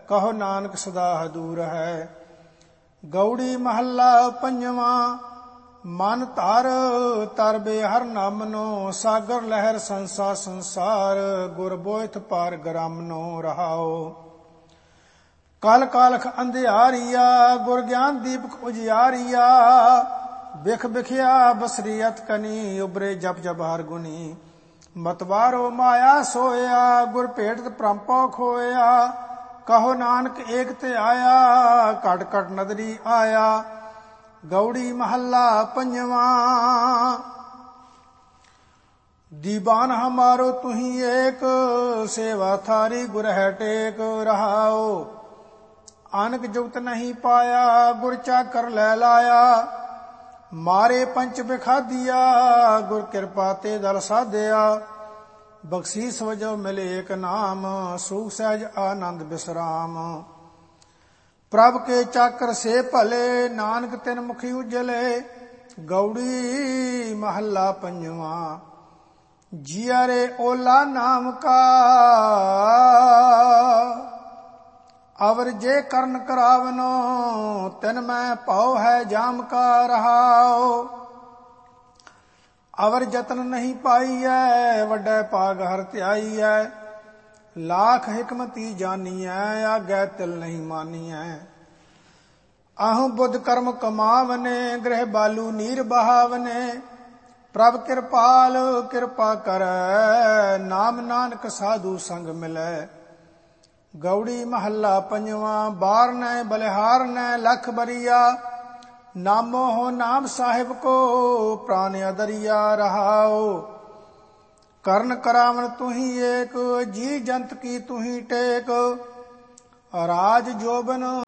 ਕਹੋ ਨਾਨਕ ਸਦਾ ਹਦੂਰ ਹੈ। ਗੌੜੀ ਮਹੱਲਾ ਪੰਜਵਾਂ। ਮਨ ਧਰ ਤਰਬੇ ਹਰ ਨਾਮਨੋ, ਸਾਗਰ ਲਹਿਰ ਸੰਸਾ ਸੰਸਾਰ, ਗੁਰ ਬੋਇਥ ਪਾਰ ਗਰਾਮਨੋ ਰਹਾਓ। ਕਲ ਕਾਲਖ ਅੰਧਿਆਰੀਆ, ਗੁਰ ਗਿਆਨ ਦੀਪਕ ਉਜਿਆਰੀਆ, ਬਿਖ ਬਿਖਿਆ ਬਸਰੀ ਅਤ ਕਨੀ, ਉਬਰੇ ਜਪ ਜਪ ਹਰ ਗੁਨੀ। ਮਤਵਾਰੋ ਮਾਇਆ ਸੋਇਆ, ਗੁਰ ਭੇਟਤ ਪ੍ਰੰਪੋ ਖੋਇਆ, ਕਹੋ ਨਾਨਕ ਏਕ ਤੇ ਆਇਆ, ਘਟ ਘਟ ਨਦਰੀ ਆਇਆ। ਗੌੜੀ ਮਹੱਲਾ ਪੰਜਵਾਂ। ਦੀਵਾਨ ਹਮਾਰੋ ਤੁਹੀ ਏਕ, ਸੇਵਾ ਥਾਰੀ ਗੁਰ ਹੈ ਟੇਕ ਰਹਾਓ। ਆਨਕ ਜੁਗਤ ਨਹੀਂ ਪਾਇਆ, ਗੁਰ ਚਾਕਰ ਲੈ ਲਾਇਆ, ਮਾਰੇ ਪੰਚ ਬਿਖਾਦੀਆ, ਗੁਰ ਕਿਰਪਾ ਤੇ ਦਲ ਸਾਧਿਆ। ਬਖਸ਼ੀਸ ਵਜੋ ਮਿਲੇ ਏਕ ਨਾਮ, ਸੂਖ ਸਹਿਜ ਆਨੰਦ ਬਿਸਰਾਮ। ਪ੍ਰਭ ਕੇ ਚਾਕਰ ਸੇ ਭਲੇ, ਨਾਨਕ ਤਿਨ ਮੁਖੀ ਉਜਲੇ। ਗੌੜੀ ਮਹੱਲਾ ਪੰਜਵਾਂ। ਜੀਆ ਰੇ ਓਲਾ ਨਾਮ ਕਾ, ਅਵਰ ਜੇ ਕਰਨ ਕਰਾਵਨੋ, ਤਿਨ ਮੈਂ ਭਾਉ ਹੈ ਜਾਮ ਕਾ ਰਹਾਓ। ਅਵਰ ਜਤਨ ਨਹੀਂ ਪਾਈਐ, ਵੱਡਾ ਭਾਗ ਹਰ ਧਿਆਈਐ, ਲਾਖ ਹਿਕਮਤੀ ਜਾਨੀਐ, ਆਗੈ ਤਿਲ ਨਹੀਂ ਮਾਨੀਐ। ਅਹੰ ਬੁੱਧ ਕਰਮ ਕਮਾਵਨੇ, ਗ੍ਰਹਿ ਬਾਲੂ ਨੀਰ ਬਹਾਵਨੇ, ਪ੍ਰਭ ਕਿਰਪਾਲ ਕਿਰਪਾ ਕਰੈ, ਨਾਮ ਨਾਨਕ ਸਾਧੂ ਸੰਗ ਮਿਲੈ। ਗੌੜੀ ਮਹੱਲਾ ਪੰਜਵਾਂ। ਬਾਰਨੈ ਬਲਿਹਾਰਨੈ ਲਖ ਬਰੀਆ, ਨਾਮੋ ਹੋ ਨਾਮ ਸਾਹਿਬ ਕੋ, ਪ੍ਰਾਨ ਅਦਰਿਆ ਰਹਾਓ। ਕਰਨ ਕਰਾਵਨ ਤੁਹੀ ਏਕ, ਜੀ ਜੰਤ ਕੀ ਤੁਹੀ ਟੇਕ, ਰਾਜ ਜੋਬਨ